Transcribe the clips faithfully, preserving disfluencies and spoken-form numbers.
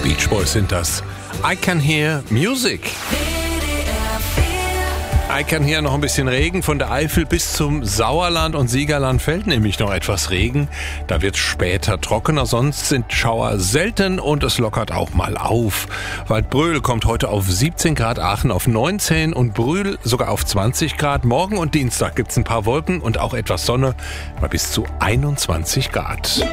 Beach Boys sind das. I Can Hear Music. I Can Hear noch ein bisschen Regen. Von der Eifel bis zum Sauerland und Siegerland fällt nämlich noch etwas Regen. Da wird es später trockener, sonst sind Schauer selten und es lockert auch mal auf. Waldbröl kommt heute auf siebzehn Grad, Aachen auf neunzehn und Brühl sogar auf zwanzig Grad. Morgen und Dienstag gibt es ein paar Wolken und auch etwas Sonne bei bis zu einundzwanzig Grad.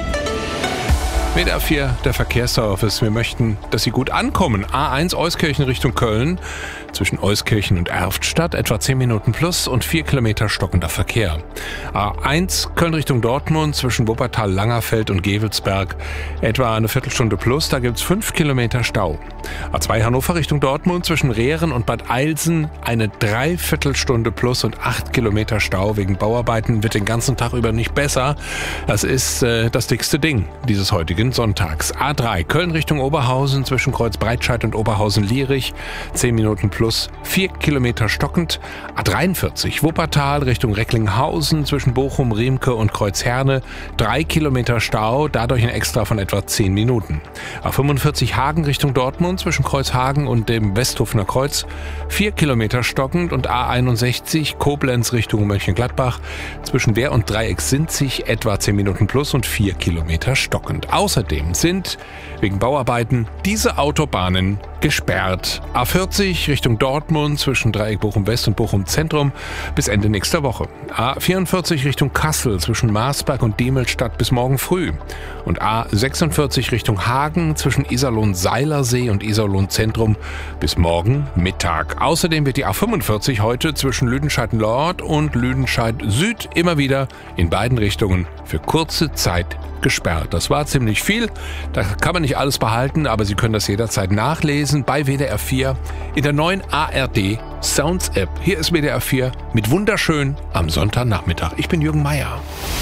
W D R vier, der Verkehrsservice. Wir möchten, dass Sie gut ankommen. A eins Euskirchen Richtung Köln. Zwischen Euskirchen und Erftstadt etwa zehn Minuten plus und vier Kilometer stockender Verkehr. A eins Köln Richtung Dortmund zwischen Wuppertal, Langerfeld und Gevelsberg etwa eine Viertelstunde plus. Da gibt's fünf Kilometer Stau. A zwei Hannover Richtung Dortmund zwischen Rehren und Bad Eilsen eine Dreiviertelstunde plus und acht Kilometer Stau wegen Bauarbeiten. Wird den ganzen Tag über nicht besser. Das ist äh, das dickste Ding dieses heutigen Sonntags. A drei Köln Richtung Oberhausen zwischen Kreuzbreitscheid und Oberhausen-Lierich zehn Minuten plus, vier Kilometer stockend. A dreiundvierzig Wuppertal Richtung Recklinghausen zwischen Bochum, Riemke und Kreuzherne drei Kilometer Stau, dadurch ein Extra von etwa zehn Minuten. A fünfundvierzig Hagen Richtung Dortmund zwischen Kreuzhagen und dem Westhofener Kreuz vier Kilometer stockend und A einundsechzig Koblenz Richtung Mönchengladbach zwischen Wehr und Dreiecksinzig etwa zehn Minuten plus und vier Kilometer stockend. Außerdem sind wegen Bauarbeiten diese Autobahnen gesperrt. A vierzig Richtung Dortmund zwischen Dreieck Bochum West und Bochum Zentrum bis Ende nächster Woche. A vierundvierzig Richtung Kassel zwischen Marsberg und Diemelstadt bis morgen früh. Und A sechsundvierzig Richtung Hagen zwischen Iserlohn-Seilersee und Iserlohn-Zentrum bis morgen Mittag. Außerdem wird die A fünfundvierzig heute zwischen Lüdenscheid-Nord und Lüdenscheid-Süd immer wieder in beiden Richtungen für kurze Zeit gesperrt. Das war ziemlich viel. Da kann man nicht alles behalten, aber Sie können das jederzeit nachlesen bei W D R vier in der neuen A R D Sounds App. Hier ist W D R vier mit Wunderschön am Sonntagnachmittag. Ich bin Jürgen Meier.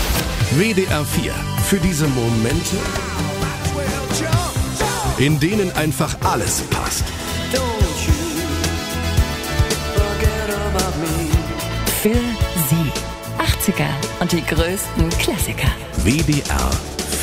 W D R vier für diese Momente, in denen einfach alles passt. Für Sie. achtziger und die größten Klassiker. W D R